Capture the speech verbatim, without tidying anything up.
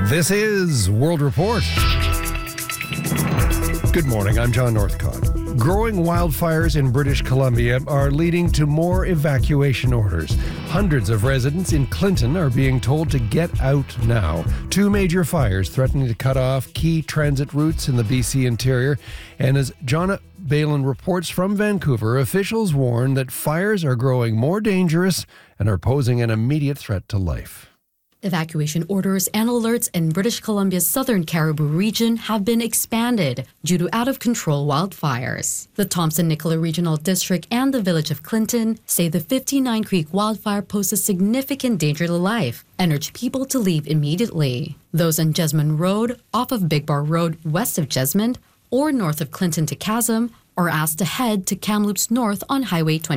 This is World Report. Good morning, I'm John Northcott. Growing wildfires in British Columbia are leading to more evacuation orders. Hundreds of residents in Clinton are being told to get out now. Two major fires threatening to cut off key transit routes in the B C interior. And as Jonna Balin reports from Vancouver, officials warn that fires are growing more dangerous and are posing an immediate threat to life. Evacuation orders and alerts in British Columbia's southern Cariboo region have been expanded due to out-of-control wildfires. The Thompson-Nicola Regional District and the village of Clinton say the fifty-nine Creek wildfire poses significant danger to life and urge people to leave immediately. Those on Jesmond Road, off of Big Bar Road west of Jesmond, or north of Clinton to Chasm, are asked to head to Kamloops North on Highway twenty.